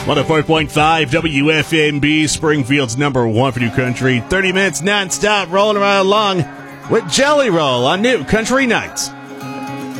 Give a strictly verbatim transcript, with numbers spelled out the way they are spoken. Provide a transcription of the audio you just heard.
one oh four point five W F M B, Springfield's number one for New Country. thirty minutes non-stop rolling right along with Jelly Roll on New Country Nights.